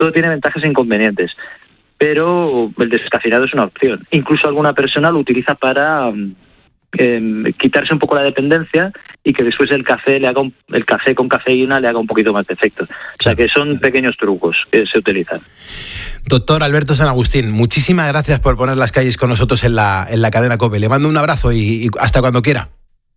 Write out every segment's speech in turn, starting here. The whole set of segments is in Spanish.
todo tiene ventajas e inconvenientes, pero el descafeinado es una opción. Incluso alguna persona lo utiliza para quitarse un poco la dependencia y que después el café el café con cafeína le haga un poquito más de efecto. O sea que son pequeños trucos que se utilizan. Doctor Alberto San Agustín, muchísimas gracias por poner las calles con nosotros en la cadena COPE. Le mando un abrazo y hasta cuando quiera.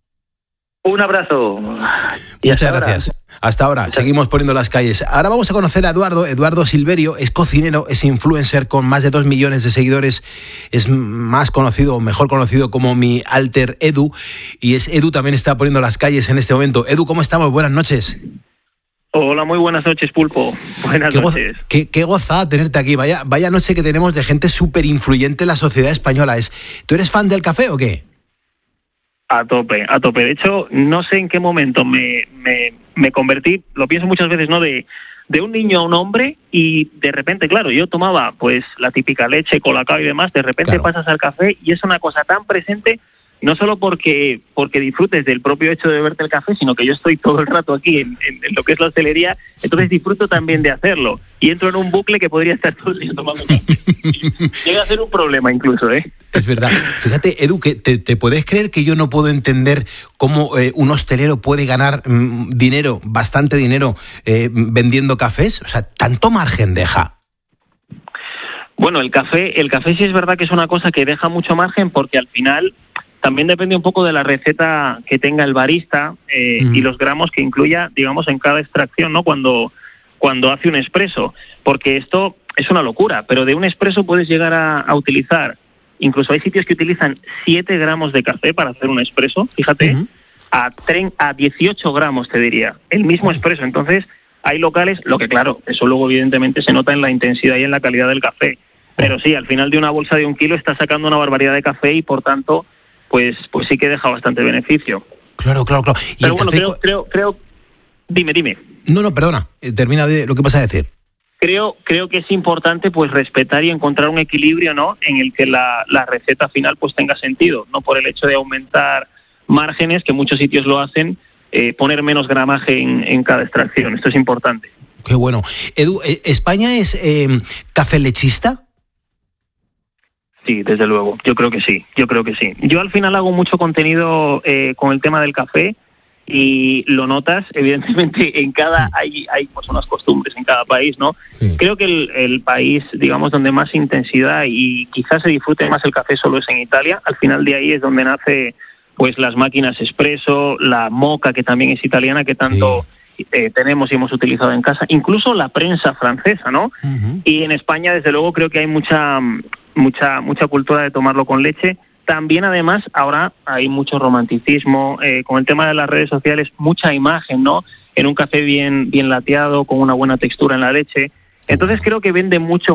Un abrazo. Muchas gracias. Hasta ahora. Seguimos poniendo las calles. Ahora vamos a conocer a Eduardo. Eduardo Silverio es cocinero, es influencer con más de 2 millones de seguidores. Es más conocido o mejor conocido como mi alter Edu. Y Edu también está poniendo las calles en este momento. Edu, ¿cómo estamos? Buenas noches. Hola, muy buenas noches, Pulpo. Buenas noches. Qué gozada tenerte aquí. Vaya noche que tenemos de gente súper influyente en la sociedad española. ¿Tú eres fan del café o qué? A tope. De hecho, no sé en qué momento me convertí, lo pienso muchas veces, ¿no? De un niño a un hombre y de repente, claro, yo tomaba pues la típica leche, colacao y demás, de repente pasas al café y es una cosa tan presente, no solo porque disfrutes del propio hecho de beberte el café, sino que yo estoy todo el rato aquí en lo que es la hostelería, entonces disfruto también de hacerlo y entro en un bucle que podría estar todo el día tomando café. Llega a ser un problema incluso, ¿eh? Es verdad. Fíjate, Edu, que te puedes creer que yo no puedo entender cómo un hostelero puede ganar dinero, bastante dinero, vendiendo cafés. O sea, tanto margen deja. Bueno, el café sí es verdad que es una cosa que deja mucho margen porque al final también depende un poco de la receta que tenga el barista y los gramos que incluya, digamos, en cada extracción, ¿no? Cuando hace un expreso, porque esto es una locura, pero de un expreso puedes llegar a utilizar, incluso hay sitios que utilizan 7 gramos de café para hacer un expreso, fíjate, a 18 gramos te diría, el mismo expreso. Entonces hay locales, lo que claro, eso luego evidentemente se nota en la intensidad y en la calidad del café, pero sí, al final de una bolsa de 1 kilo está sacando una barbaridad de café y por tanto pues sí que deja bastante beneficio. Claro. ¿Y pero bueno, creo... Dime. No, perdona, termina de lo que vas a decir. Creo que es importante pues respetar y encontrar un equilibrio, ¿no? En el que la receta final pues tenga sentido, no por el hecho de aumentar márgenes, que muchos sitios lo hacen, poner menos gramaje en cada extracción. Esto es importante. Qué bueno. Edu, ¿España es café lechista? Sí, desde luego. Yo creo que sí. Yo al final hago mucho contenido con el tema del café y lo notas, evidentemente, hay pues unas costumbres en cada país, ¿no? Sí. Creo que el país, digamos, donde más intensidad y quizás se disfrute más el café solo es en Italia. Al final de ahí es donde nace pues las máquinas espresso, la moka, que también es italiana, que tanto tenemos y hemos utilizado en casa, incluso la prensa francesa, ¿no? Uh-huh. Y en España, desde luego, creo que hay mucha cultura de tomarlo con leche. También, además, ahora hay mucho romanticismo, con el tema de las redes sociales, mucha imagen, ¿no? En un café bien lateado, con una buena textura en la leche. Entonces creo que vende mucho.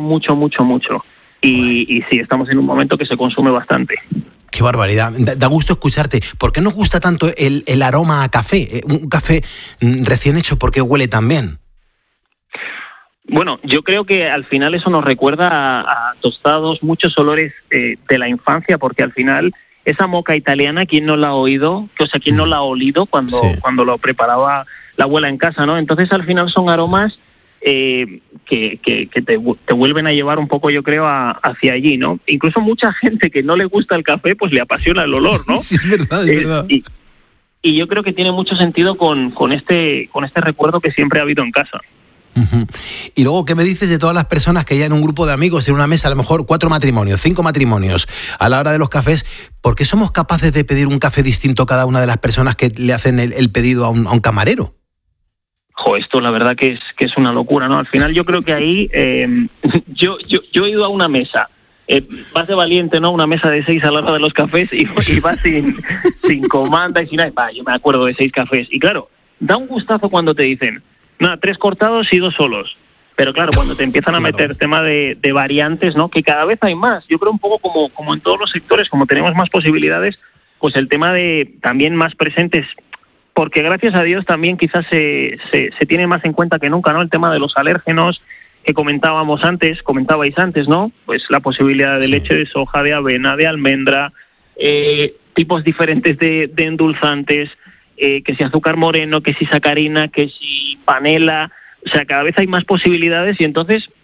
Y sí, estamos en un momento que se consume bastante. Qué barbaridad. Da gusto escucharte. ¿Por qué nos gusta tanto el aroma a café? Un café recién hecho, ¿por qué huele tan bien? Bueno, yo creo que al final eso nos recuerda a tostados, muchos olores de la infancia, porque al final esa moka italiana, ¿quién no la ha oído? O sea, ¿quién no la ha olido cuando lo preparaba la abuela en casa, ¿no? Entonces al final son aromas que te vuelven a llevar un poco, yo creo, hacia allí, ¿no? Incluso mucha gente que no le gusta el café, pues le apasiona el olor, ¿no? Sí, es verdad. Y yo creo que tiene mucho sentido con este recuerdo que siempre ha habido en casa. Uh-huh. Y luego, ¿qué me dices de todas las personas que ya en un grupo de amigos, en una mesa, a lo mejor 4 matrimonios, 5 matrimonios, a la hora de los cafés, ¿por qué somos capaces de pedir un café distinto a cada una de las personas que le hacen el pedido a un camarero? Esto la verdad que es una locura, ¿no? Al final yo creo que ahí, yo he ido a una mesa, vas de valiente, ¿no? Una mesa de 6 a la hora de los cafés y vas sin comanda y sin nada. Yo me acuerdo de 6 cafés. Y claro, da un gustazo cuando te dicen, 3 cortados y 2 solos. Pero claro, cuando te empiezan a meter tema de variantes, ¿no? Que cada vez hay más. Yo creo un poco como en todos los sectores, como tenemos más posibilidades, pues el tema de también más presentes, porque gracias a Dios también quizás se tiene más en cuenta que nunca, ¿no? El tema de los alérgenos que comentabais antes, ¿no? Pues la posibilidad de leche de soja, de avena, de almendra, tipos diferentes de endulzantes, que si azúcar moreno, que si sacarina, que si panela. O sea, cada vez hay más posibilidades y entonces